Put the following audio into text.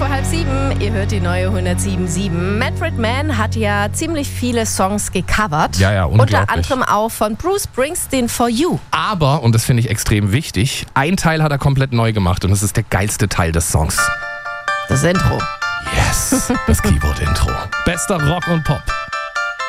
6:05. Ihr hört die neue 107.7. Manfred Mann hat ja ziemlich viele Songs gecovert. Ja, unglaublich. Unter anderem auch von Bruce Springsteen For You. Aber, und das finde ich extrem wichtig, ein Teil hat er komplett neu gemacht und das ist der geilste Teil des Songs. Das Intro. Yes, das Keyboard-Intro. Bester Rock und Pop.